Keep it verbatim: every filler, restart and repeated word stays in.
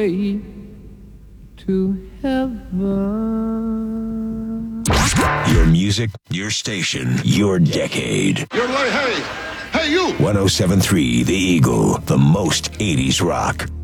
way to heaven. Your music, your station, your decade. You're like, hey, hey, you! one oh seven point three The Eagle, the most eighties rock.